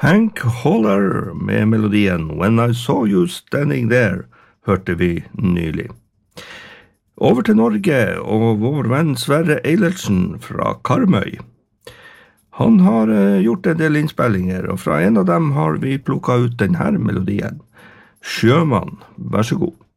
Hank Holler med melodien When I Saw You Standing There hørte vi nylig. Over til Norge og vår venn Sverre Eilertsen fra Karmøy. Han har gjort en del innspillinger, og fra en av dem har vi plukket ut denne melodien. Sjømann, vær så god.